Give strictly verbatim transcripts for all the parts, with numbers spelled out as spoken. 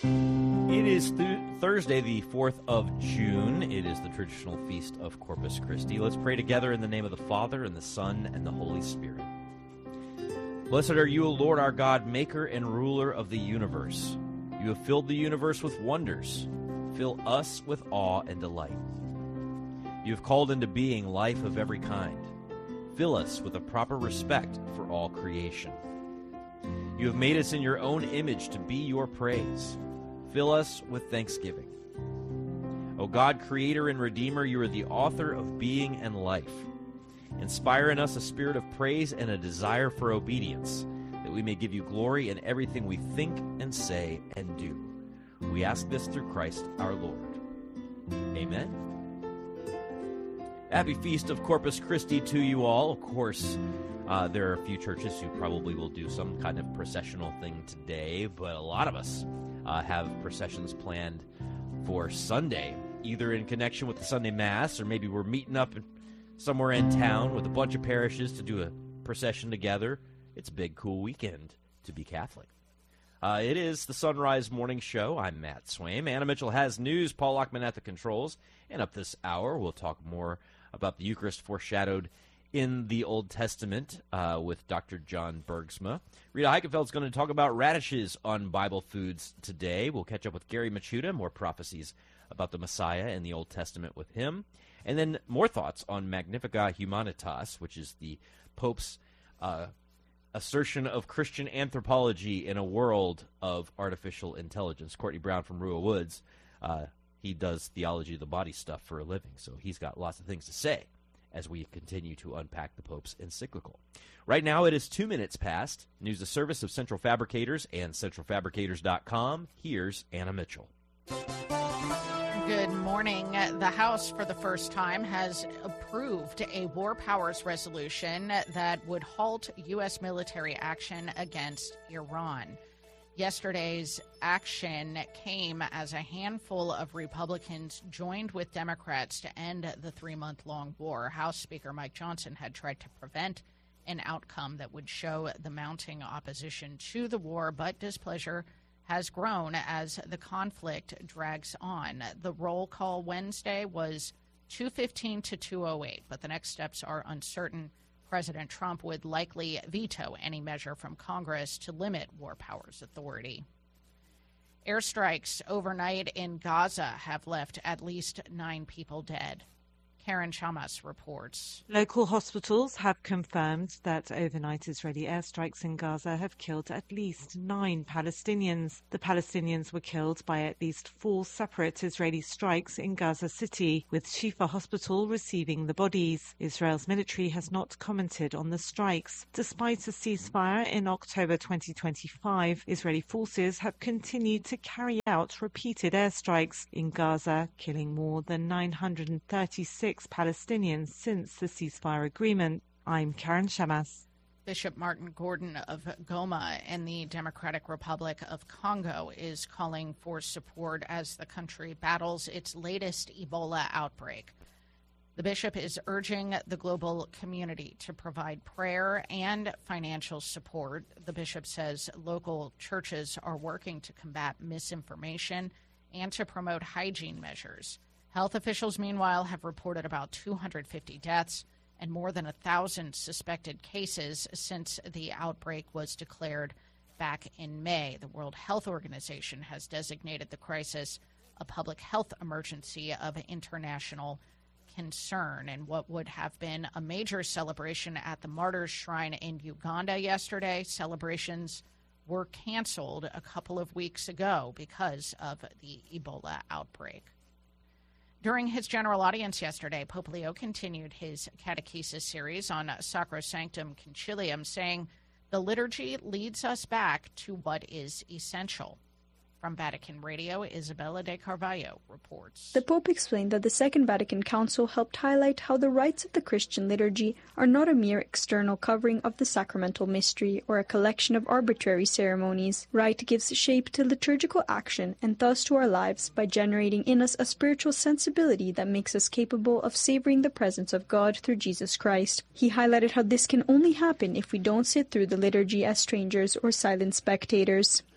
It is th- Thursday, the fourth of June. It is the traditional feast of Corpus Christi. Let's pray together in the name of the Father, and the Son, and the Holy Spirit. Blessed are you, O Lord our God, maker and ruler of the universe. You have filled the universe with wonders. Fill us with awe and delight. You have called into being life of every kind. Fill us with a proper respect for all creation. You have made us in your own image to be your praise. Fill us with thanksgiving. O God, creator and redeemer, you are the author of being and life. Inspire in us a spirit of praise and a desire for obedience, that we may give you glory in everything we think and say and do. We ask this through Christ our Lord. Amen. Happy Feast of Corpus Christi to you all. Of course, uh, there are a few churches who probably will do some kind of processional thing today, but a lot of us uh, have processions planned for Sunday, either in connection with the Sunday Mass, or maybe we're meeting up somewhere in town with a bunch of parishes to do a procession together. It's a big, cool weekend to be Catholic. Uh, it is the Sunrise Morning Show. I'm Matt Swaim. Anna Mitchell has news. Paul Lockman at the controls. And up this hour, we'll talk more about the Eucharist foreshadowed in the Old Testament uh, with Doctor John Bergsma. Rita Heikenfeld's going to talk about radishes on Bible foods today. We'll catch up with Gary Machuda, more prophecies about the Messiah in the Old Testament with him. And then more thoughts on Magnificat Humanitas, which is the Pope's uh, assertion of Christian anthropology in a world of artificial intelligence. Courtney Brown from Rua Woods, uh, he does theology of the body stuff for a living, so he's got lots of things to say as we continue to unpack the Pope's encyclical. Right now it is two minutes past. News the service of Central Fabricators and central fabricators dot com. Here's Anna Mitchell. Good morning. The House, for the first time, has approved a war powers resolution that would halt U S military action against Iran. Yesterday's action came as a handful of Republicans joined with Democrats to end the three-month-long war. House Speaker Mike Johnson had tried to prevent an outcome that would show the mounting opposition to the war, but displeasure has grown as the conflict drags on. The roll call Wednesday was two fifteen to two oh eight, but the next steps are uncertain. President Trump would likely veto any measure from Congress to limit war powers authority. Airstrikes overnight in Gaza have left at least nine people dead. Karen Chamas reports. Local hospitals have confirmed that overnight Israeli airstrikes in Gaza have killed at least nine Palestinians. The Palestinians were killed by at least four separate Israeli strikes in Gaza City, with Shifa Hospital receiving the bodies. Israel's military has not commented on the strikes. Despite a ceasefire in October twenty twenty-five, Israeli forces have continued to carry out repeated airstrikes in Gaza, killing more than nine hundred thirty-six Palestinians since the ceasefire agreement. I'm Karen Shamas. Bishop Martin Gordon of Goma in the Democratic Republic of Congo is calling for support as the country battles its latest Ebola outbreak. The bishop is urging the global community to provide prayer and financial support. The bishop says local churches are working to combat misinformation and to promote hygiene measures. Health officials, meanwhile, have reported about two hundred fifty deaths and more than one thousand suspected cases since the outbreak was declared back in May. The World Health Organization has designated the crisis a public health emergency of international concern. And what would have been a major celebration at the Martyrs' Shrine in Uganda yesterday, celebrations were canceled a couple of weeks ago because of the Ebola outbreak. During his general audience yesterday, Pope Leo continued his catechesis series on Sacrosanctum Concilium, saying the liturgy leads us back to what is essential. From Vatican Radio, Isabella de Carvalho reports. The Pope explained that the Second Vatican Council helped highlight how the rites of the Christian liturgy are not a mere external covering of the sacramental mystery or a collection of arbitrary ceremonies. Rite gives shape to liturgical action and thus to our lives by generating in us a spiritual sensibility that makes us capable of savoring the presence of God through Jesus Christ. He highlighted how this can only happen if we don't sit through the liturgy as strangers or silent spectators.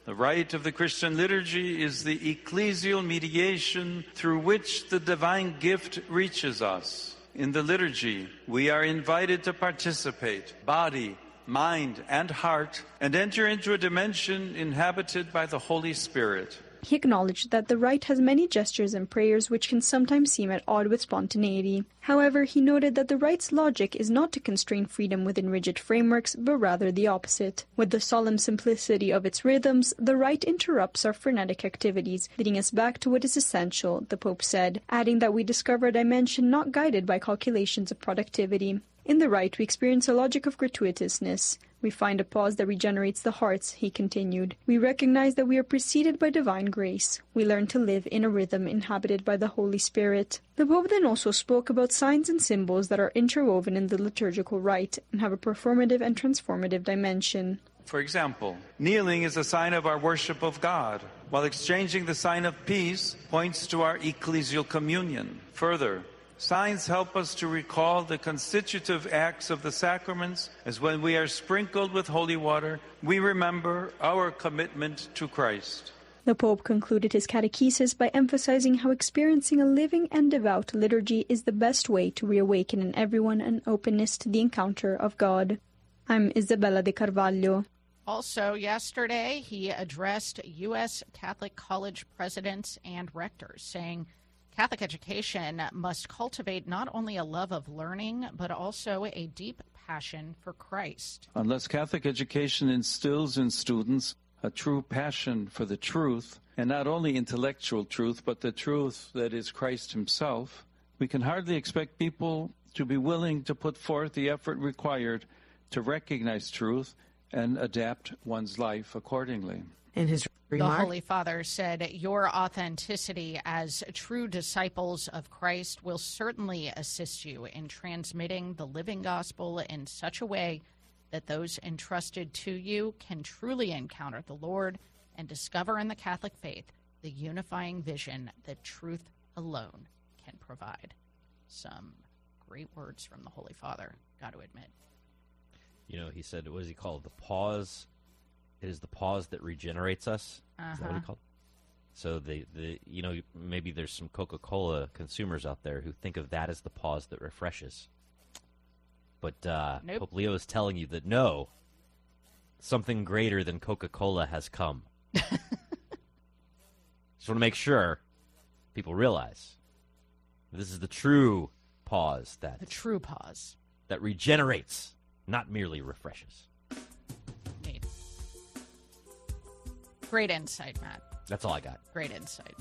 The rite of the Christian liturgy is the ecclesial mediation through which the divine gift reaches us. In the liturgy, we are invited to participate, body, mind, and heart, and enter into a dimension inhabited by the Holy Spirit. He acknowledged that the rite has many gestures and prayers which can sometimes seem at odds with spontaneity. However, he noted that the rite's logic is not to constrain freedom within rigid frameworks, but rather the opposite. With the solemn simplicity of its rhythms, the rite interrupts our frenetic activities, leading us back to what is essential, the Pope said, adding that we discover a dimension not guided by calculations of productivity. In the rite, we experience a logic of gratuitousness. We find a pause that regenerates the hearts, he continued. We recognize that we are preceded by divine grace. We learn to live in a rhythm inhabited by the Holy Spirit. The Pope then also spoke about signs and symbols that are interwoven in the liturgical rite and have a performative and transformative dimension. For example, kneeling is a sign of our worship of God, while exchanging the sign of peace points to our ecclesial communion. Further, signs help us to recall the constitutive acts of the sacraments, as when we are sprinkled with holy water, we remember our commitment to Christ. The Pope concluded his catechesis by emphasizing how experiencing a living and devout liturgy is the best way to reawaken in everyone an openness to the encounter of God. I'm Isabella de Carvalho. Also yesterday, he addressed U S Catholic College presidents and rectors, saying Catholic education must cultivate not only a love of learning, but also a deep passion for Christ. Unless Catholic education instills in students a true passion for the truth, and not only intellectual truth, but the truth that is Christ himself, we can hardly expect people to be willing to put forth the effort required to recognize truth and adapt one's life accordingly. In his remark, the Holy Father said, your authenticity as true disciples of Christ will certainly assist you in transmitting the living gospel in such a way that those entrusted to you can truly encounter the Lord and discover in the Catholic faith the unifying vision that truth alone can provide. Some great words from the Holy Father, got to admit. You know, he said, what does he call it? The pause. It is the pause that regenerates us. Uh-huh. Is that what he called it? So, the, the, you know, maybe there's some Coca-Cola consumers out there who think of that as the pause that refreshes. But uh, nope. Pope Leo is telling you that, no, something greater than Coca-Cola has come. Just want to make sure people realize this is the true pause that... The true pause. That regenerates, not merely refreshes. Neat. Great insight, Matt. That's all I got. Great insight.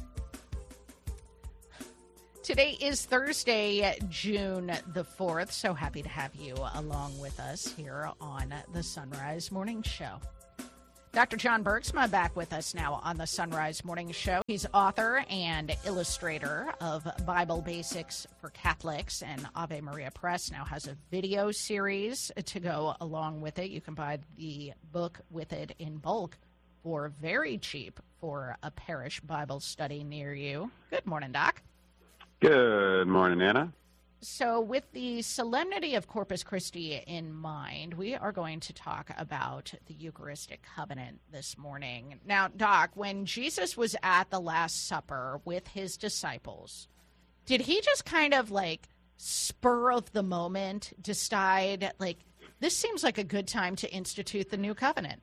Today is Thursday, June the fourth. So happy to have you along with us here on the Sunrise Morning Show. Doctor John Bergsma back with us now on the Sunrise Morning Show. He's author and illustrator of Bible Basics for Catholics, and Ave Maria Press now has a video series to go along with it. You can buy the book with it in bulk for very cheap for a parish Bible study near you. Good morning, Doc. Good morning, Anna. So with the solemnity of Corpus Christi in mind, we are going to talk about the Eucharistic covenant this morning. Now, Doc, when Jesus was at the Last Supper with his disciples, did he just kind of like spur of the moment decide, like, this seems like a good time to institute the new covenant?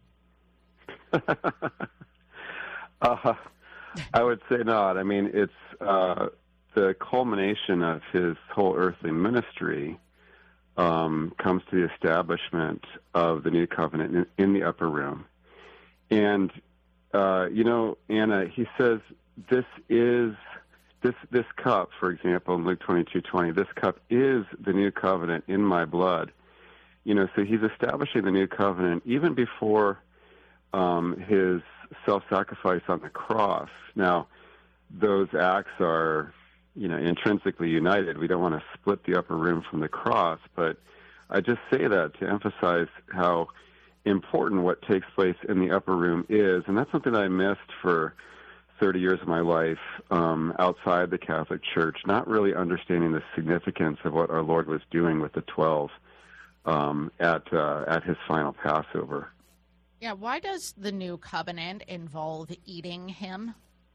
uh, I would say not. I mean, it's... Uh, the culmination of his whole earthly ministry um, comes to the establishment of the new covenant in, in the upper room. And, uh, you know, Anna, he says, this is, this this cup, for example, in Luke twenty-two twenty, this cup is the new covenant in my blood. You know, so he's establishing the new covenant even before um, his self-sacrifice on the cross. Now, those acts are... you know, intrinsically united. We don't want to split the upper room from the cross, but I just say that to emphasize how important what takes place in the upper room is, and that's something that I missed for thirty years of my life um, outside the Catholic Church, not really understanding the significance of what our Lord was doing with the twelve um, at uh, at his final Passover. Yeah, why does the new covenant involve eating him?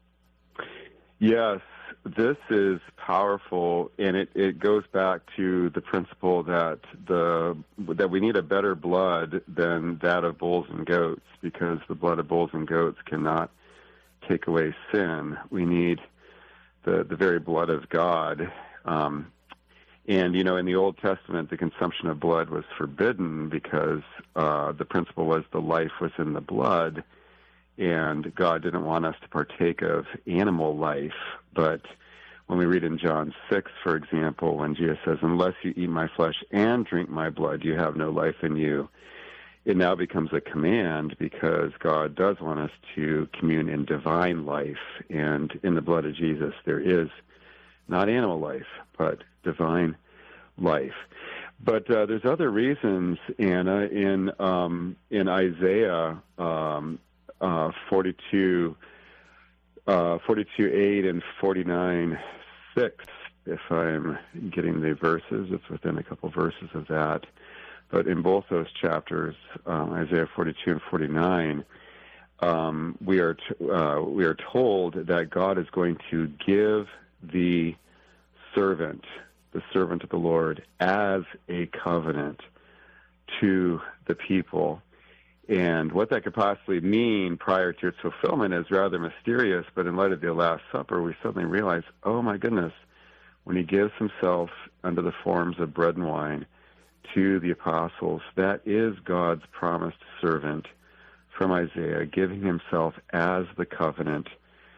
Yes, this is powerful, and it, it goes back to the principle that the that we need a better blood than that of bulls and goats, because the blood of bulls and goats cannot take away sin. We need the the very blood of God. Um, and, you know, in the Old Testament, the consumption of blood was forbidden because uh, the principle was the life was in the blood, and God didn't want us to partake of animal life. But when we read in John six, for example, when Jesus says, unless you eat my flesh and drink my blood, you have no life in you, it now becomes a command, because God does want us to commune in divine life. And in the blood of Jesus, there is not animal life, but divine life. But uh, there's other reasons, Anna, in um, in Isaiah um, uh, forty-two, uh, forty-two eight and forty-nine six, if I'm getting the verses. It's within a couple verses of that. But in both those chapters, um, Isaiah forty-two and forty-nine, um, we are t- uh, we are told that God is going to give the servant, the servant of the Lord, as a covenant to the people. And what that could possibly mean prior to its fulfillment is rather mysterious, but in light of the Last Supper, we suddenly realize, oh my goodness, when he gives himself under the forms of bread and wine to the apostles, that is God's promised servant from Isaiah, giving himself as the covenant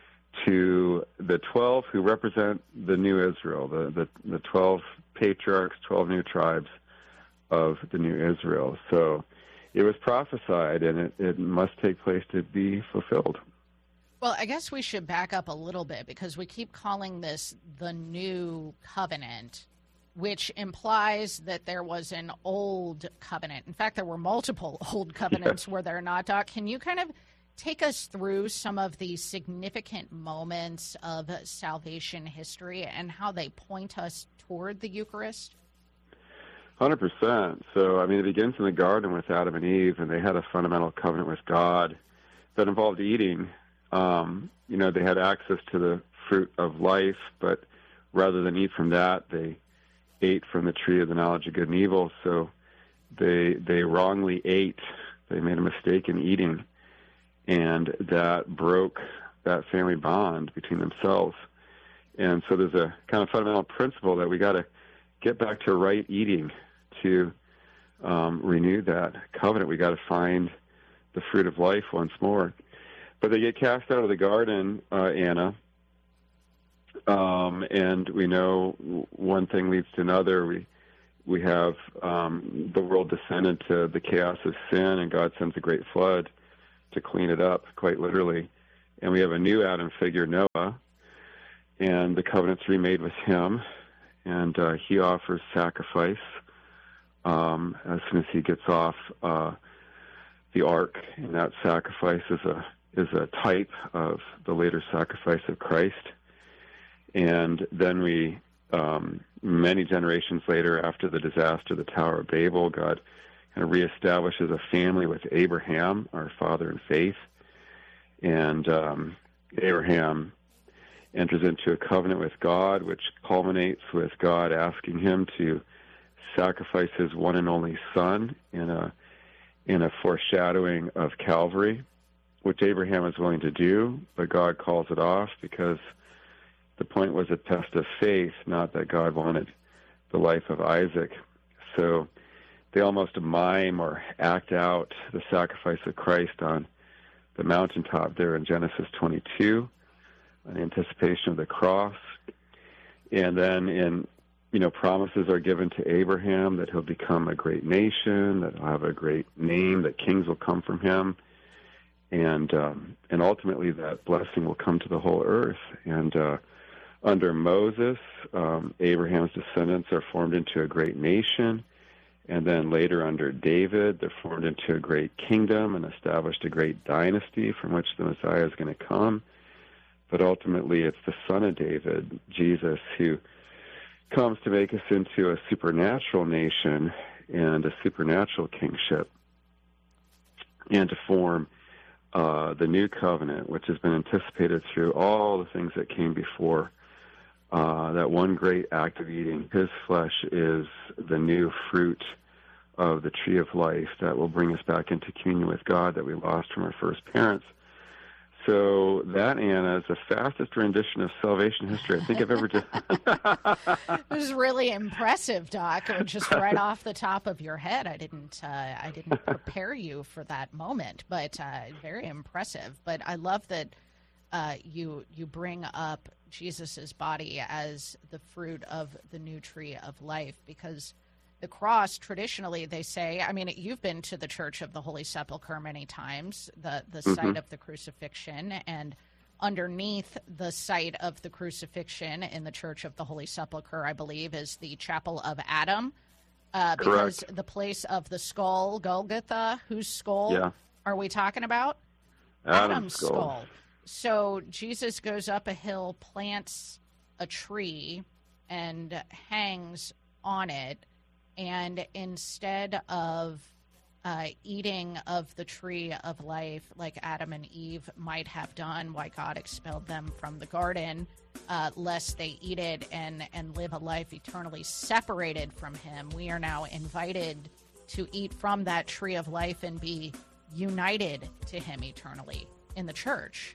to the twelve who represent the new Israel, the, the, the twelve patriarchs, twelve new tribes of the new Israel. So it was prophesied, and it, it must take place to be fulfilled. Well, I guess we should back up a little bit, because we keep calling this the new covenant, which implies that there was an old covenant. In fact, there were multiple old covenants, yes. Were there not, Doc? Can you kind of take us through some of the significant moments of salvation history and how they point us toward the Eucharist? one hundred percent. So, I mean, it begins in the garden with Adam and Eve, and they had a fundamental covenant with God that involved eating. Um, you know, they had access to the fruit of life, but rather than eat from that, they ate from the tree of the knowledge of good and evil. So they they wrongly ate. They made a mistake in eating, and that broke that family bond between themselves. And so there's a kind of fundamental principle that we got to get back to right eating to um, renew that covenant. We got to find the fruit of life once more. But they get cast out of the garden, uh, Anna, um, and we know one thing leads to another. We we have um, the world descend into the chaos of sin, and God sends a great flood to clean it up, quite literally. And we have a new Adam figure, Noah, and the covenant's remade with him, and uh, he offers sacrifice um, as soon as he gets off uh, the ark, and that sacrifice is a is a type of the later sacrifice of Christ. And then we, um, many generations later, after the disaster of the Tower of Babel, God kind of reestablishes a family with Abraham, our father in faith. And um, Abraham enters into a covenant with God, which culminates with God asking him to sacrifice his one and only son in a in a foreshadowing of Calvary, which Abraham is willing to do, but God calls it off because the point was a test of faith, not that God wanted the life of Isaac. So they almost mime or act out the sacrifice of Christ on the mountaintop there in Genesis twenty-two, an anticipation of the cross. And then in, you know, promises are given to Abraham that he'll become a great nation, that he'll have a great name, that kings will come from him. And um, and ultimately that blessing will come to the whole earth. And uh, under Moses, um, Abraham's descendants are formed into a great nation. And then later under David, they're formed into a great kingdom and established a great dynasty from which the Messiah is going to come. But ultimately it's the son of David, Jesus, who comes to make us into a supernatural nation and a supernatural kingship. and to form uh, the new covenant, which has been anticipated through all the things that came before. Uh, that one great act of eating his flesh is the new fruit of the tree of life that will bring us back into communion with God that we lost from our first parents. So that, Anna, is the fastest rendition of salvation history I think I've ever done. This is really impressive, Doc. Just right off the top of your head, I didn't, uh, I didn't prepare you for that moment, but uh, very impressive. But I love that uh, you you bring up Jesus's body as the fruit of the new tree of life, because the cross, traditionally, they say, I mean, you've been to the Church of the Holy Sepulchre many times, the, the mm-hmm. site of the crucifixion, and underneath the site of the crucifixion in the Church of the Holy Sepulchre, I believe, is the Chapel of Adam, uh, because the place of the skull, Golgotha, whose skull yeah. are we talking about? Adam's, Adam's skull. skull. So Jesus goes up a hill, plants a tree, and hangs on it. And instead of uh, eating of the tree of life like Adam and Eve might have done, why God expelled them from the garden, uh, lest they eat it and, and live a life eternally separated from him, we are now invited to eat from that tree of life and be united to him eternally in the church.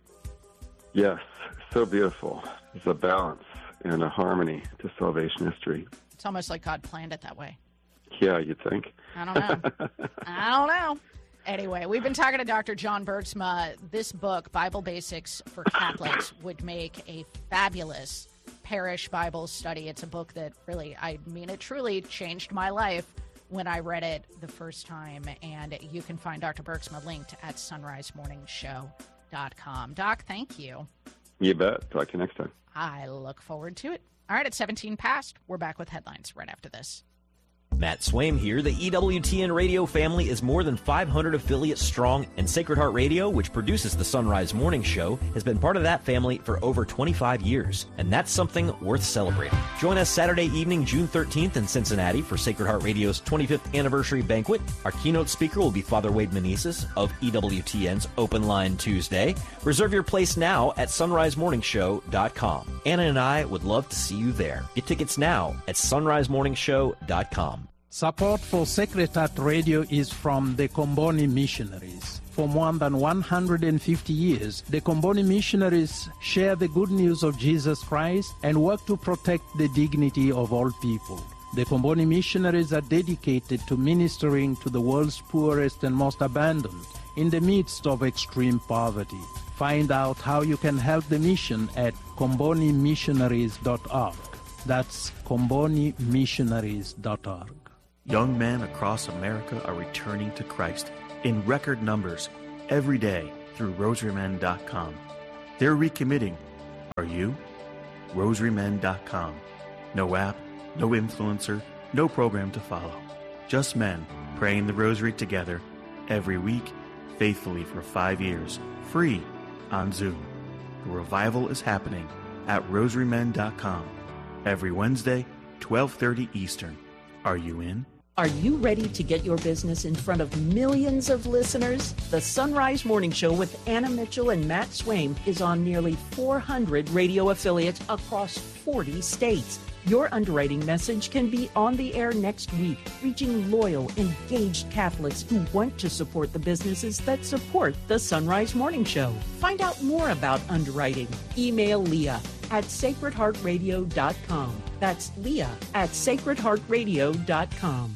Yes, so beautiful. There's a balance and a harmony to salvation history. It's almost like God planned it that way. Yeah, you'd think. I don't know. I don't know. Anyway, we've been talking to Doctor John Bergsma. This book, Bible Basics for Catholics, would make a fabulous parish Bible study. It's a book that really, I mean, it truly changed my life when I read it the first time. And you can find Doctor Bergsma linked at sunrise morning show dot com. Doc, thank you. You bet. Talk to you next time. I look forward to it. All right, at seventeen past, we're back with headlines right after this. Matt Swaim here. The E W T N radio family is more than five hundred affiliates strong, and Sacred Heart Radio, which produces the Sunrise Morning Show, has been part of that family for over twenty-five years, and that's something worth celebrating. Join us Saturday evening, June thirteenth in Cincinnati for Sacred Heart Radio's twenty-fifth anniversary banquet. Our keynote speaker will be Father Wade Meneses of E W T N's Open Line Tuesday. Reserve your place now at sunrise morning show dot com. Anna and I would love to see you there. Get tickets now at sunrise morning show dot com. Support for Sacred Heart Radio is from the Comboni Missionaries. For more than one hundred fifty years, the Comboni Missionaries share the good news of Jesus Christ and work to protect the dignity of all people. The Comboni Missionaries are dedicated to ministering to the world's poorest and most abandoned in the midst of extreme poverty. Find out how you can help the mission at comboni missionaries dot org. That's comboni missionaries dot org. Young men across America are returning to Christ in record numbers every day through rosary men dot com. They're recommitting. Are you? rosary men dot com. No app, no influencer, no program to follow. Just men praying the rosary together every week, faithfully for five years, free on Zoom. The revival is happening at rosary men dot com every Wednesday, twelve thirty Eastern. Are you in? Are you ready to get your business in front of millions of listeners? The Sunrise Morning Show with Anna Mitchell and Matt Swaim is on nearly four hundred radio affiliates across forty states. Your underwriting message can be on the air next week, reaching loyal, engaged Catholics who want to support the businesses that support the Sunrise Morning Show. Find out more about underwriting. Email Leah at sacred heart radio dot com. That's Leah at sacred heart radio dot com.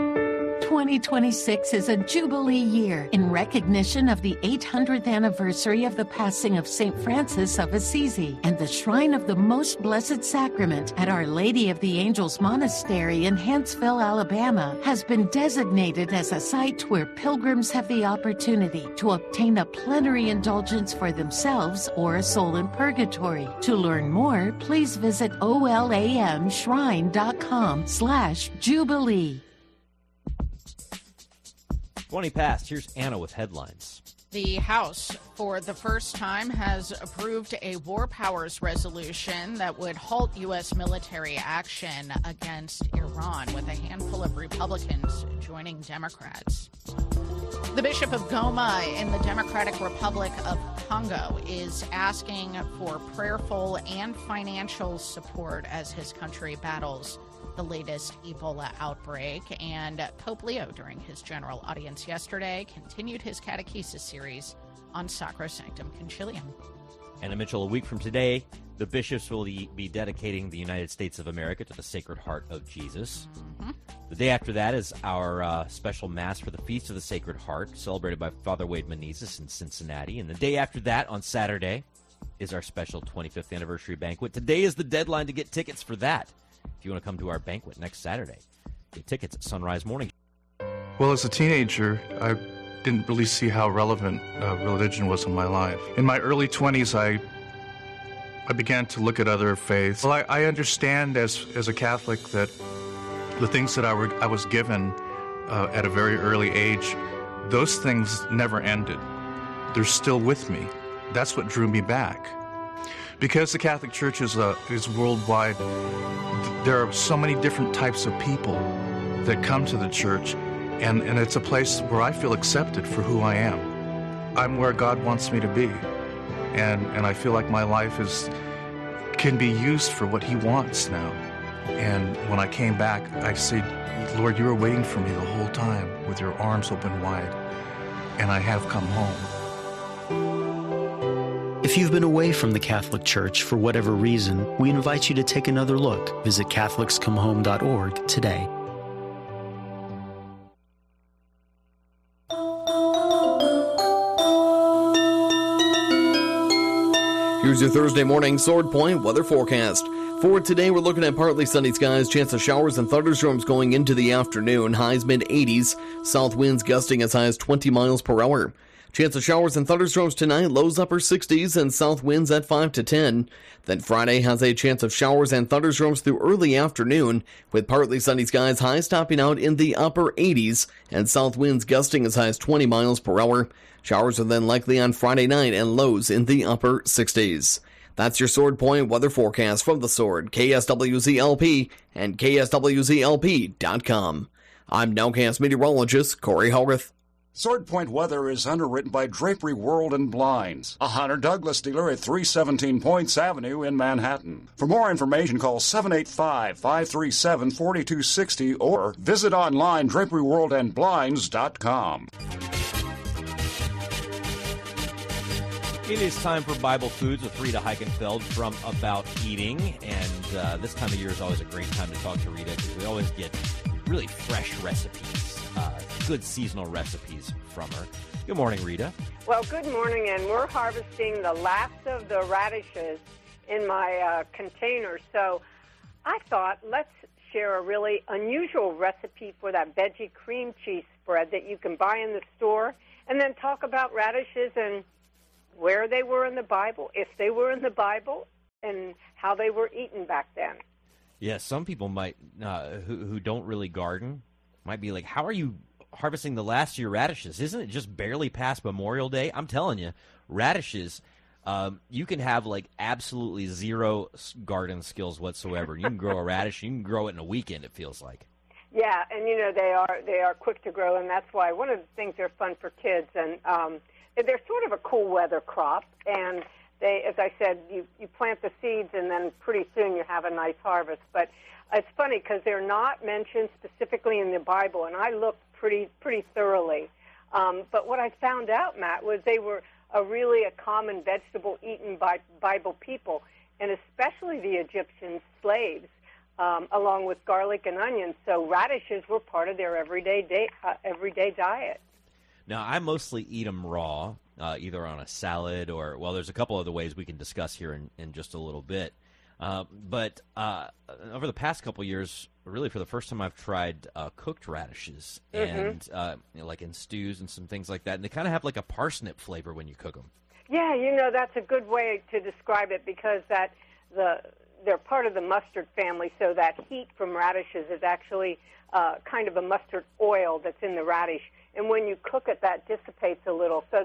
twenty twenty-six is a Jubilee year in recognition of the eight hundredth anniversary of the passing of Saint Francis of Assisi, and the Shrine of the Most Blessed Sacrament at Our Lady of the Angels Monastery in Huntsville, Alabama, has been designated as a site where pilgrims have the opportunity to obtain a plenary indulgence for themselves or a soul in purgatory. To learn more, please visit olamshrine.com slash Jubilee. twenty past, here's Anna with headlines. The House, for the first time, has approved a war powers resolution that would halt U S military action against Iran, with a handful of Republicans joining Democrats. The Bishop of Goma in the Democratic Republic of Congo is asking for prayerful and financial support as his country battles the latest Ebola outbreak. And Pope Leo, during his general audience yesterday, continued his catechesis series on Sacrosanctum Concilium. Anna Mitchell, a week from today, the bishops will be dedicating the United States of America to the Sacred Heart of Jesus. Mm-hmm. The day after that is our uh, special Mass for the Feast of the Sacred Heart, celebrated by Father Wade Menezes in Cincinnati. And the day after that, on Saturday, is our special twenty-fifth anniversary banquet. Today is the deadline to get tickets for that. If you want to come to our banquet next Saturday, get tickets at Sunrise Morning. Well, as a teenager, I didn't really see how relevant uh, religion was in my life. In my early twenties, I I began to look at other faiths. Well, I, I understand as as a Catholic that the things that I, were, I was given uh, at a very early age, those things never ended. They're still with me. That's what drew me back. Because the Catholic Church is, uh, is worldwide, there are so many different types of people that come to the church, and, and it's a place where I feel accepted for who I am. I'm where God wants me to be, and, and I feel like my life is can be used for what He wants now. And when I came back, I said, Lord, you were waiting for me the whole time with your arms open wide, and I have come home. If you've been away from the Catholic Church for whatever reason, we invite you to take another look. Visit Catholics Come Home dot org today. Here's your Thursday morning Sword Point weather forecast. For today, we're looking at partly sunny skies, chance of showers and thunderstorms going into the afternoon, highs mid eighties, south winds gusting as high as twenty miles per hour. Chance of showers and thunderstorms tonight, lows upper sixties and south winds at five to ten. Then Friday has a chance of showers and thunderstorms through early afternoon, with partly sunny skies, highs topping out in the upper eighties and south winds gusting as high as twenty miles per hour. Showers are then likely on Friday night and lows in the upper sixties. That's your Sword Point weather forecast from The Sword, K S W Z L P, and K S W Z L P dot com. I'm Nowcast meteorologist Corey Hogarth. Sword Point weather is underwritten by Drapery World and Blinds, a Hunter Douglas dealer at three seventeen Points Avenue in Manhattan. For more information, call seven eight five, five three seven, four two six zero or visit online drapery world and blinds dot com. It is time for Bible Foods with Rita Heichenfeld from About Eating, and uh, this time of year is always a great time to talk to Rita because we always get really fresh recipes, uh, good seasonal recipes from her. Good morning, Rita. Well, good morning, and we're harvesting the last of the radishes in my uh, container, so I thought let's share a really unusual recipe for that veggie cream cheese spread that you can buy in the store, and then talk about radishes and where they were in the Bible, if they were in the Bible, and how they were eaten back then. Yeah, some people might, uh, who, who don't really garden, might be like, how are you harvesting the last of your radishes? Isn't it just barely past Memorial Day? I'm telling you, radishes, um, you can have like absolutely zero garden skills whatsoever. You can grow a radish, you can grow it in a weekend, it feels like. Yeah, and you know, they are they are quick to grow, and that's why one of the things they're fun for kids, and um, they're sort of a cool weather crop, and they, as I said, you, you plant the seeds, and then pretty soon you have a nice harvest. But it's funny because they're not mentioned specifically in the Bible, and I looked pretty pretty thoroughly. Um, but what I found out, Matt, was they were a really a common vegetable eaten by Bible people, and especially the Egyptian slaves, um, along with garlic and onions. So radishes were part of their everyday day, uh, everyday diet. Now, I mostly eat them raw, uh, either on a salad or, well, there's a couple other ways we can discuss here in, in just a little bit. Uh, but uh, over the past couple years, really for the first time, I've tried uh, cooked radishes, mm-hmm. and uh, you know, like in stews and some things like that. And they kind of have like a parsnip flavor when you cook them. Yeah, you know, that's a good way to describe it because that the they're part of the mustard family, so that heat from radishes is actually uh, kind of a mustard oil that's in the radish. And when you cook it, that dissipates a little. So they're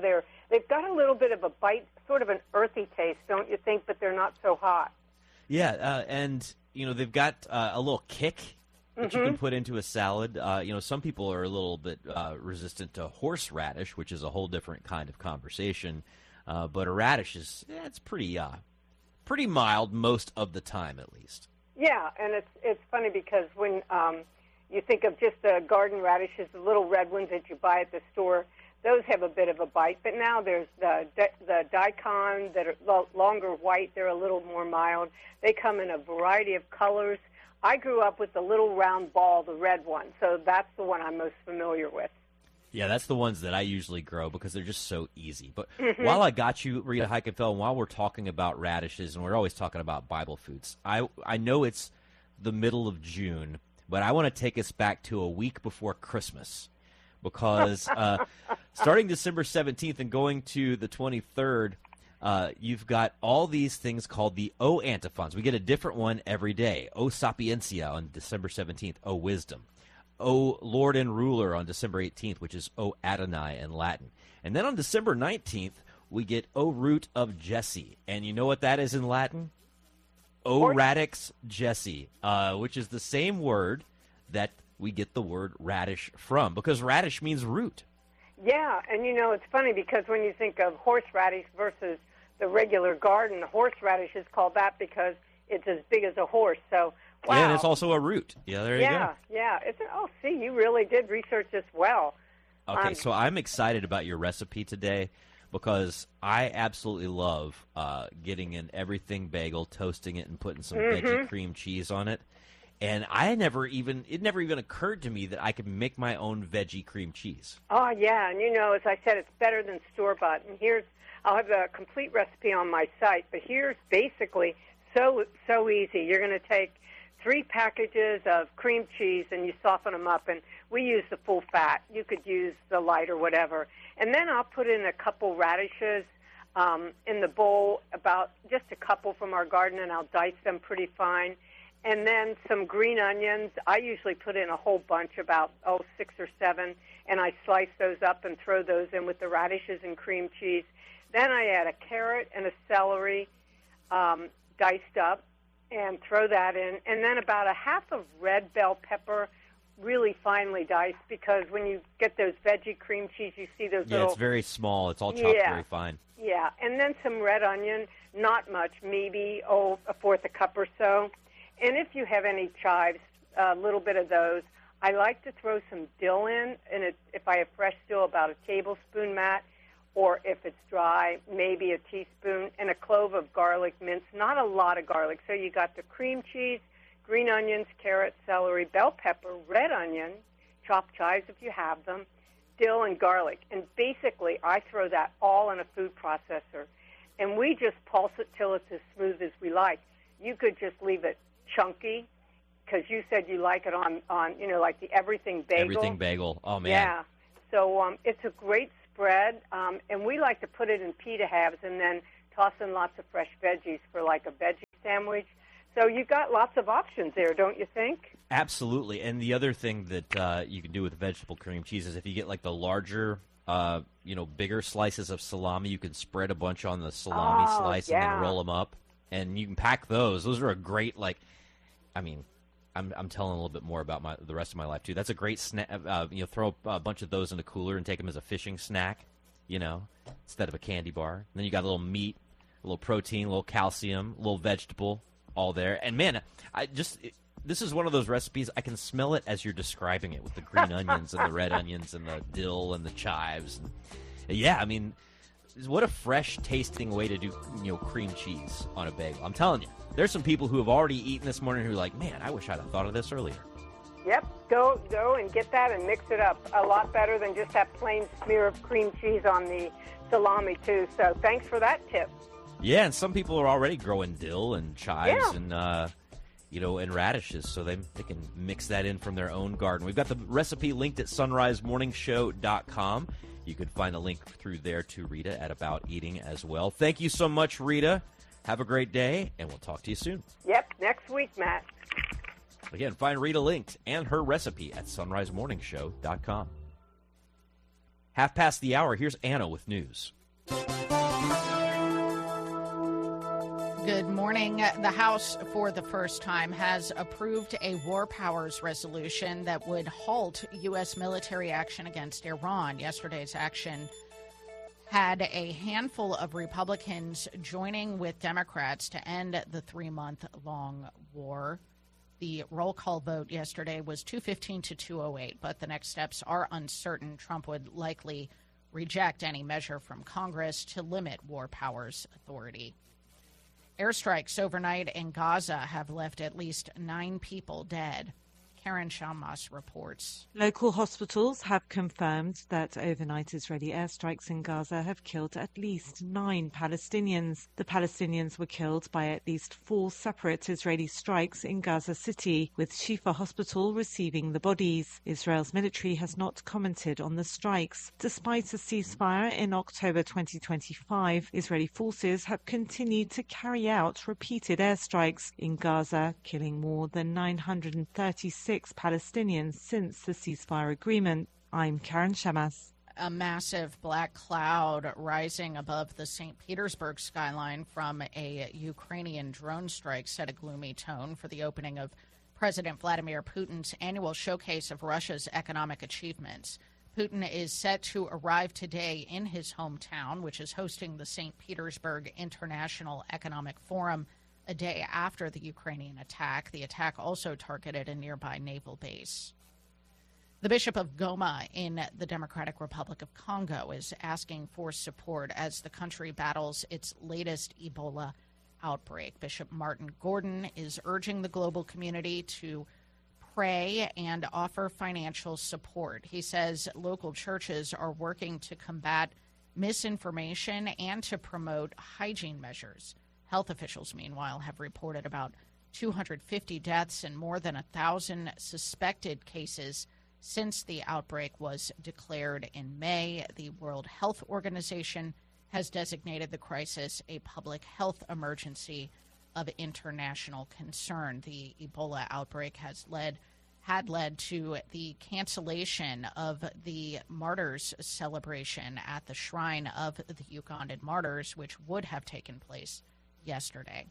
they've got a little bit of a bite, sort of an earthy taste, don't you think? But they're not so hot. Yeah, uh, and, you know, they've got uh, a little kick that Mm-hmm. you can put into a salad. Uh, you know, some people are a little bit uh, resistant to horseradish, which is a whole different kind of conversation. Uh, but a radish is, yeah, it's pretty, uh, pretty mild most of the time, at least. Yeah, and it's it's funny because when um, you think of just the garden radishes, the little red ones that you buy at the store, those have a bit of a bite. But now there's the the daikon that are lo- longer white. They're a little more mild. They come in a variety of colors. I grew up with the little round ball, the red one, so that's the one I'm most familiar with. Yeah, that's the ones that I usually grow because they're just so easy. But Mhm. while I got you, Rita Heikenfeld, and while we're talking about radishes, and we're always talking about Bible foods, I I know it's the middle of June, but I want to take us back to a week before Christmas because uh, starting December seventeenth and going to the twenty-third, uh, you've got all these things called the O antiphons. We get a different one every day. O Sapientia on December seventeenth, O Wisdom. O Lord and Ruler on December eighteenth, which is O Adonai in Latin. And then on December nineteenth, we get O Root of Jesse. And you know what that is in Latin? O Radix Jesse, uh, which is the same word that we get the word radish from, because radish means root. Yeah, and you know, it's funny because when you think of horseradish versus the regular garden, horseradish is called that because it's as big as a horse. So, wow. Yeah, and it's also a root. Yeah, there yeah, you go. Yeah, It's oh, see, you really did research this well. Okay, Um, so I'm excited about your recipe today because I absolutely love uh, getting an everything bagel, toasting it, and putting some Mhm. veggie cream cheese on it. And I never even it never even occurred to me that I could make my own veggie cream cheese. Oh, yeah, and you know, as I said, it's better than store-bought. And here's, I'll have the complete recipe on my site, but here's basically so so easy. You're going to take three packages of cream cheese and you soften them up, and we use the full fat. You could use the light or whatever. And then I'll put in a couple radishes um, in the bowl, about just a couple from our garden, and I'll dice them pretty fine. And then some green onions. I usually put in a whole bunch, about, oh, six or seven, and I slice those up and throw those in with the radishes and cream cheese. Then I add a carrot and a celery um, diced up and throw that in. And then about a half of red bell pepper, really finely diced, because when you get those veggie cream cheese, you see those Yeah, little... it's very small. It's all chopped Yeah. very fine. Yeah, and then some red onion, not much, maybe, oh, a fourth a cup or so. And if you have any chives, a little bit of those. I like to throw some dill in, and it, if I have fresh dill, about a tablespoon, Matt, or if it's dry, maybe a teaspoon, and a clove of garlic minced, not a lot of garlic. So you got the cream cheese, green onions, carrot, celery, bell pepper, red onion, chopped chives if you have them, dill, and garlic. And basically, I throw that all in a food processor, and we just pulse it till it's as smooth as we like. You could just leave it chunky, because you said you like it on, on, you know, like the everything bagel. Everything bagel. Oh, man. Yeah. So um, it's a great spread, um, and we like to put it in pita halves and then toss in lots of fresh veggies for like a veggie sandwich. So you've got lots of options there, don't you think? Absolutely. And the other thing that uh, you can do with vegetable cream cheese is if you get like the larger, uh, you know, bigger slices of salami, you can spread a bunch on the salami Oh, slice and yeah. then roll them up. And you can pack those. Those are a great, like, I mean, I'm I'm telling a little bit more about my the rest of my life too. That's a great snack. Uh, you know, throw a bunch of those in a cooler and take them as a fishing snack. You know, instead of a candy bar. And then you got a little meat, a little protein, a little calcium, a little vegetable, all there. And man, I just it, this is one of those recipes. I can smell it as you're describing it with the green onions and the red onions and the dill and the chives. And, yeah, I mean, what a fresh tasting way to do, you know, cream cheese on a bagel. I'm telling you, there's some people who have already eaten this morning who are like, man, I wish I'd have thought of this earlier. Yep, go go and get that and mix it up. A lot better than just that plain smear of cream cheese on the salami, too. So thanks for that tip. Yeah, and some people are already growing dill and chives Yeah. and, uh, you know, and radishes, so they, they can mix that in from their own garden. We've got the recipe linked at sunrise morning show dot com. You can find a link through there to Rita at About Eating as well. Thank you so much, Rita. Have a great day, and we'll talk to you soon. Yep, next week, Matt. Again, find Rita linked and her recipe at sunrise morning show dot com. Half past the hour, here's Anna with news. Good morning. The House, for the first time, has approved a war powers resolution that would halt U S military action against Iran. Yesterday's action had a handful of Republicans joining with Democrats to end the three-month-long war. The roll call vote yesterday was two fifteen to two oh eight, but the next steps are uncertain. Trump would likely reject any measure from Congress to limit war powers authority. Airstrikes overnight in Gaza have left at least nine people dead. Karen Shammas reports. Local hospitals have confirmed that overnight Israeli airstrikes in Gaza have killed at least nine Palestinians. The Palestinians were killed by at least four separate Israeli strikes in Gaza City, with Shifa Hospital receiving the bodies. Israel's military has not commented on the strikes. Despite a ceasefire in October twenty twenty-five, Israeli forces have continued to carry out repeated airstrikes in Gaza, killing more than nine hundred thirty-six Palestinians since the ceasefire agreement. I'm Karen Shammas. A massive black cloud rising above the Saint Petersburg skyline from a Ukrainian drone strike set a gloomy tone for the opening of President Vladimir Putin's annual showcase of Russia's economic achievements. Putin is set to arrive today in his hometown, which is hosting the Saint Petersburg International Economic Forum, a day after the Ukrainian attack. The attack also targeted a nearby naval base. The Bishop of Goma in the Democratic Republic of Congo is asking for support as the country battles its latest Ebola outbreak. Bishop Martin Gordon is urging the global community to pray and offer financial support. He says local churches are working to combat misinformation and to promote hygiene measures. Health officials, meanwhile, have reported about two hundred fifty deaths and more than one thousand suspected cases since the outbreak was declared in May. The World Health Organization has designated the crisis a public health emergency of international concern. The Ebola outbreak has led had led to the cancellation of the Martyrs celebration at the Shrine of the Ugandan Martyrs, which would have taken place yesterday.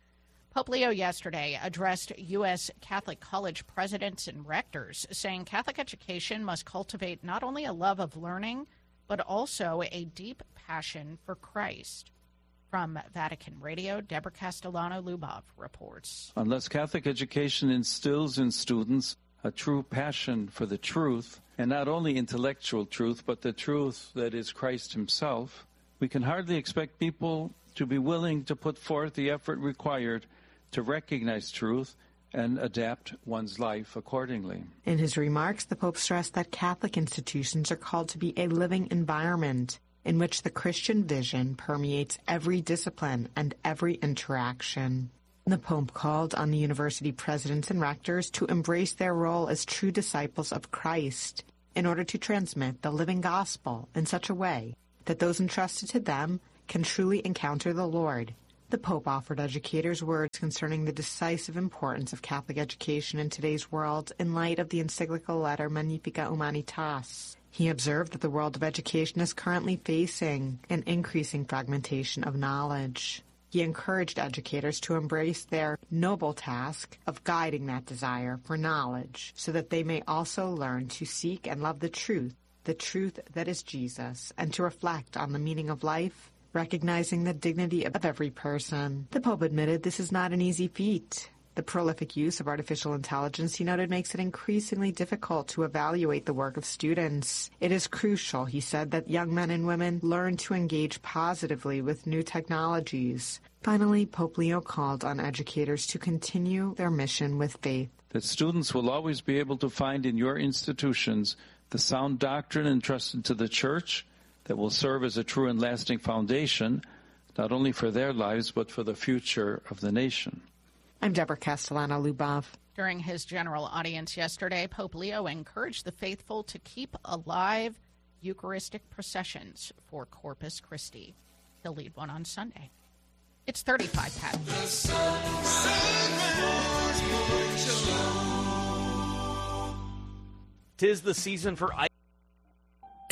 Pope Leo yesterday addressed U S Catholic college presidents and rectors, saying Catholic education must cultivate not only a love of learning, but also a deep passion for Christ. From Vatican Radio, Deborah Castellano-Lubov reports. Unless Catholic education instills in students a true passion for the truth, and not only intellectual truth, but the truth that is Christ himself, we can hardly expect people to be willing to put forth the effort required to recognize truth and adapt one's life accordingly. In his remarks, the Pope stressed that Catholic institutions are called to be a living environment in which the Christian vision permeates every discipline and every interaction. The Pope called on the university presidents and rectors to embrace their role as true disciples of Christ in order to transmit the living gospel in such a way that those entrusted to them can truly encounter the Lord. The Pope offered educators words concerning the decisive importance of Catholic education in today's world in light of the encyclical letter Magnificat Humanitas. He observed that the world of education is currently facing an increasing fragmentation of knowledge. He encouraged educators to embrace their noble task of guiding that desire for knowledge so that they may also learn to seek and love the truth, the truth that is Jesus, and to reflect on the meaning of life, recognizing the dignity of every person. The Pope admitted this is not an easy feat. The prolific use of artificial intelligence, he noted, makes it increasingly difficult to evaluate the work of students. It is crucial, he said, that young men and women learn to engage positively with new technologies. Finally, Pope Leo called on educators to continue their mission with faith. That students will always be able to find in your institutions the sound doctrine entrusted to the Church that will serve as a true and lasting foundation, not only for their lives, but for the future of the nation. I'm Deborah Castellano-Lubov. During his general audience yesterday, Pope Leo encouraged the faithful to keep alive Eucharistic processions for Corpus Christi. He'll lead one on Sunday. It's thirty-five past. Tis the season for ice. A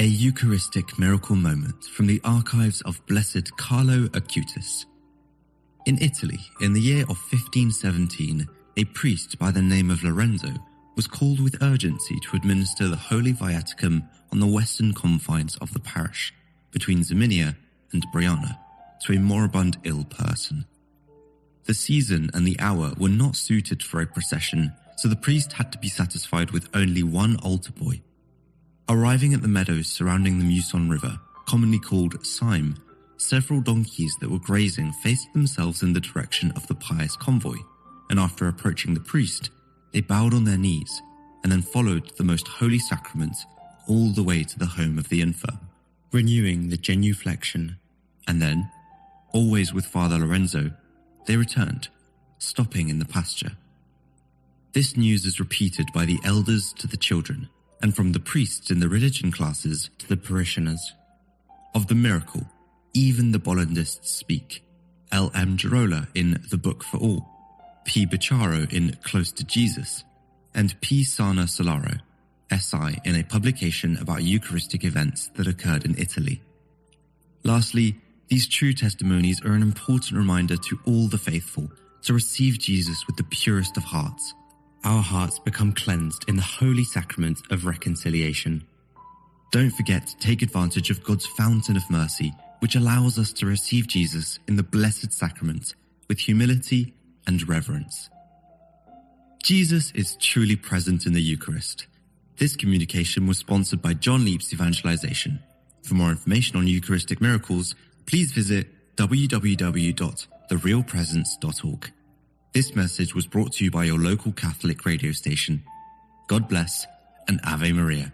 Eucharistic miracle moment from the archives of Blessed Carlo Acutis. In Italy, in the year of fifteen seventeen, a priest by the name of Lorenzo was called with urgency to administer the Holy Viaticum on the western confines of the parish, between Ziminia and Briana, to a moribund ill person. The season and the hour were not suited for a procession, so the priest had to be satisfied with only one altar boy. Arriving at the meadows surrounding the Muson River, commonly called Cyme, several donkeys that were grazing faced themselves in the direction of the pious convoy, and after approaching the priest, they bowed on their knees and then followed the most holy sacrament all the way to the home of the infirm, renewing the genuflection, and then, always with Father Lorenzo, they returned, stopping in the pasture. This news is repeated by the elders to the children, and from the priests in the religion classes to the parishioners. Of the miracle, even the Bollandists speak. L. M. Girola in The Book for All, P. Bicciaro in Close to Jesus, and P. Sana Solaro, S I in a publication about Eucharistic events that occurred in Italy. Lastly, these true testimonies are an important reminder to all the faithful to receive Jesus with the purest of hearts. Our hearts become cleansed in the holy sacrament of reconciliation. Don't forget to take advantage of God's fountain of mercy, which allows us to receive Jesus in the blessed sacrament with humility and reverence. Jesus is truly present in the Eucharist. This communication was sponsored by John Leap's Evangelization. For more information on Eucharistic miracles, please visit w w w dot the real presence dot org. This message was brought to you by your local Catholic radio station. God bless and Ave Maria.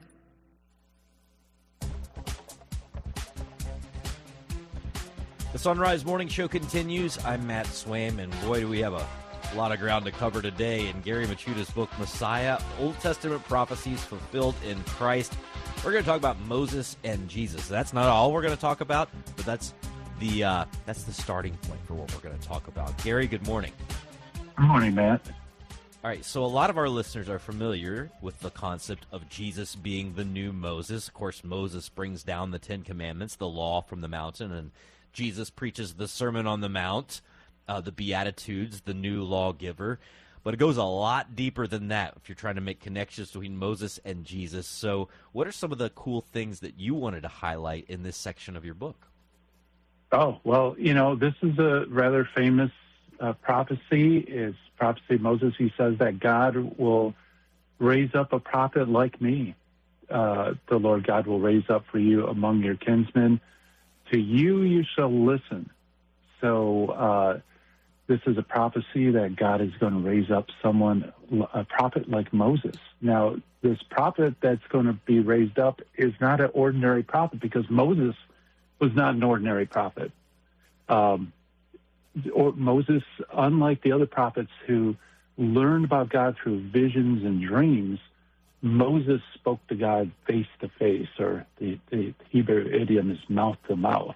The Sunrise Morning Show continues. I'm Matt Swaim, and boy, do we have a lot of ground to cover today. In Gary Machuda's book, Messiah, Old Testament Prophecies Fulfilled in Christ, we're going to talk about Moses and Jesus. That's not all we're going to talk about, but that's the uh, that's the starting point for what we're going to talk about. Gary, good morning. Good morning, Matt. All right, so a lot of our listeners are familiar with the concept of Jesus being the new Moses. Of course, Moses brings down the Ten Commandments, the law from the mountain, and Jesus preaches the Sermon on the Mount, uh, the Beatitudes, the new lawgiver. But it goes a lot deeper than that if you're trying to make connections between Moses and Jesus. So what are some of the cool things that you wanted to highlight in this section of your book? Oh, well, you know, this is a rather famous uh, prophecy. It's prophecy of Moses. He says that God will raise up a prophet like me. Uh, the Lord God will raise up for you among your kinsmen. To you you shall listen. So uh, this is a prophecy that God is going to raise up someone, a prophet like Moses. Now, this prophet that's going to be raised up is not an ordinary prophet, because Moses was not an ordinary prophet. Um, or Moses, unlike the other prophets who learned about God through visions and dreams, Moses spoke to God face to face, or the, the Hebrew idiom is mouth to mouth.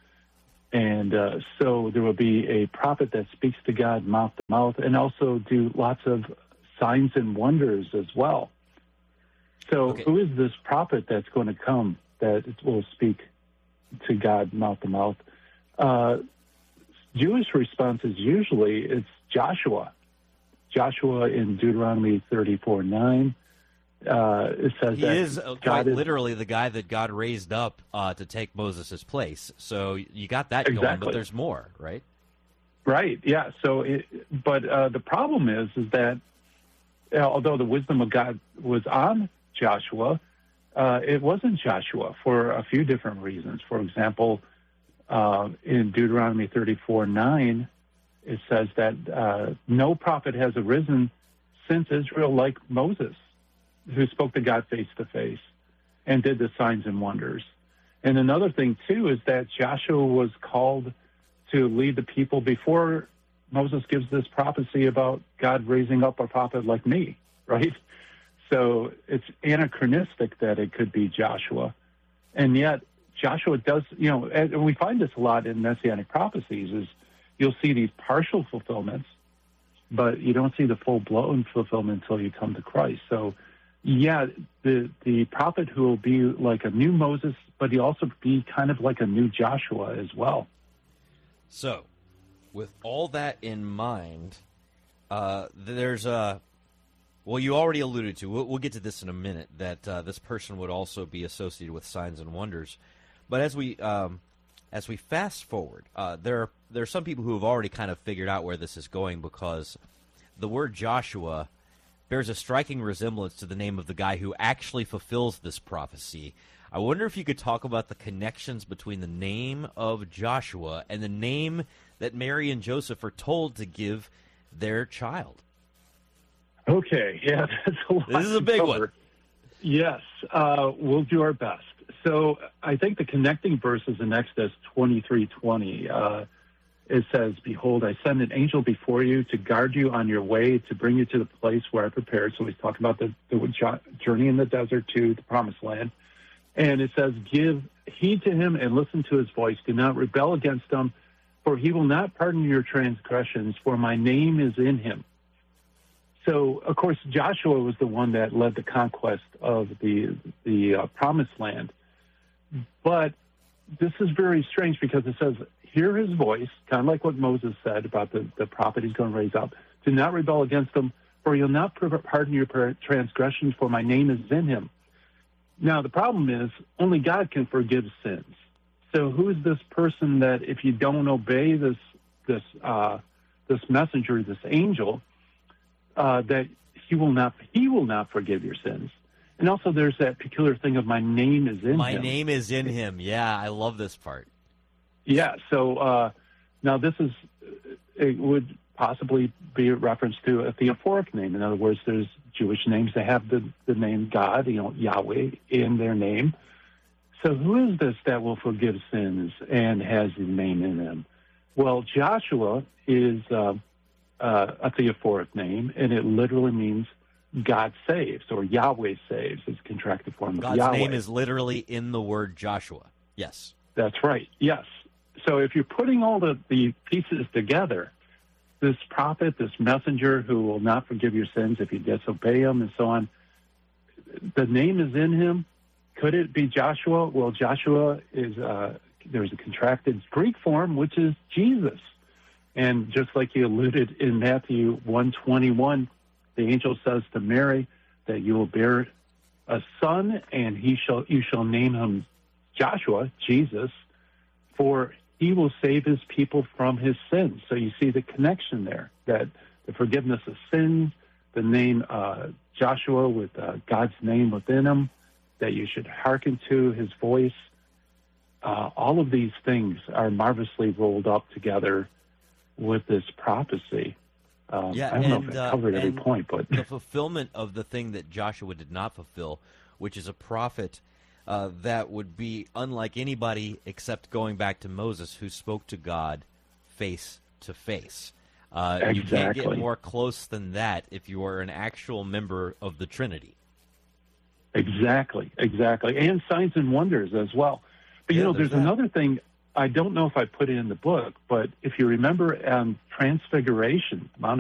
And uh, so there will be a prophet that speaks to God mouth to mouth, and also do lots of signs and wonders as well. So okay. Who is this prophet that's going to come that will speak to God mouth to mouth? Uh, Jewish response is usually it's Joshua. Joshua in Deuteronomy thirty-four nine. Uh, it says he that is God quite is, literally the guy that God raised up uh, to take Moses' place. So you got that exactly. going, but there's more, right? Right. Yeah. So, it, but uh, the problem is, is that uh, although the wisdom of God was on Joshua, uh, it wasn't Joshua for a few different reasons. For example, uh, in Deuteronomy thirty-four nine, it says that uh, no prophet has arisen since Israel like Moses, who spoke to God face to face and did the signs and wonders. And another thing, too, is that Joshua was called to lead the people before Moses gives this prophecy about God raising up a prophet like me, right? So it's anachronistic that it could be Joshua. And yet Joshua does, you know, and we find this a lot in Messianic prophecies, is you'll see these partial fulfillments, but you don't see the full-blown fulfillment until you come to Christ. So Yeah, the the prophet who will be like a new Moses, but he also be kind of like a new Joshua as well. So, with all that in mind, uh, there's a, well, you already alluded to, we'll, we'll get to this in a minute, that uh, this person would also be associated with signs and wonders. But as we um, as we fast forward, uh, there, are, there are some people who have already kind of figured out where this is going, because the word Joshua bears a striking resemblance to the name of the guy who actually fulfills this prophecy. I wonder if you could talk about the connections between the name of Joshua and the name that Mary and Joseph are told to give their child. Okay, yeah, that's a lot. This is a big to one. Yes, uh, we'll do our best. So I think the connecting verse is in Exodus twenty-three twenty. Uh, it says, "Behold, I send an angel before you to guard you on your way, to bring you to the place where I prepared." So he's talking about the, the journey in the desert to the promised land. And it says, "Give heed to him and listen to his voice. Do not rebel against him, for he will not pardon your transgressions, for my name is in him." So, of course, Joshua was the one that led the conquest of the the uh, promised land. But this is very strange, because it says, "Hear his voice," kind of like what Moses said about the, the prophet he's going to raise up. "Do not rebel against him, for he'll not pardon your transgressions, for my name is in him." Now, the problem is only God can forgive sins. So who is this person that if you don't obey this this uh, this messenger, this angel, uh, that he will not he will not forgive your sins? And also there's that peculiar thing of my name is in My him. My name is in him. Yeah, I love this part. Yeah, so uh, now this is, it would possibly be a reference to a theophoric name. In other words, there's Jewish names that have the, the name God, you know, Yahweh, in their name. So who is this that will forgive sins and has the name in him? Well, Joshua is uh, uh, a theophoric name, and it literally means God saves, or Yahweh saves. It's a contracted form of God's Yahweh. name is literally in the word Joshua. Yes. That's right, yes. So if you're putting all the, the pieces together, this prophet, this messenger who will not forgive your sins if you disobey him and so on, the name is in him. Could it be Joshua? Well, Joshua is, uh, there's a contracted Greek form, which is Jesus. And just like you alluded in Matthew one twenty-one, the angel says to Mary that you will bear a son, and he shall you shall name him Joshua, Jesus, for he will save his people from his sins. So you see the connection there, that the forgiveness of sins, the name uh, Joshua with uh, God's name within him, that you should hearken to his voice. Uh, all of these things are marvelously rolled up together with this prophecy. Um, yeah, I don't and, know if I uh, covered every and point, but the fulfillment of the thing that Joshua did not fulfill, which is a prophet uh, that would be unlike anybody except going back to Moses, who spoke to God face to face. Uh, exactly. You can't get more close than that if you are an actual member of the Trinity. Exactly, exactly, and signs and wonders as well. But you Yeah, know, there's there's that. another thing. I don't know if I put it in the book, but if you remember um, Transfiguration, Mount